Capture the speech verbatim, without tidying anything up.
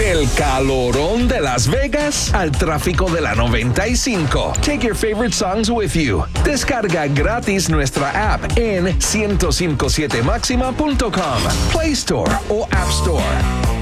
Del calorón de Las Vegas al tráfico de la noventa y cinco. Take your favorite songs with you. Descarga gratis nuestra app en ciento cincuenta y siete máxima punto com, Play Store o App Store.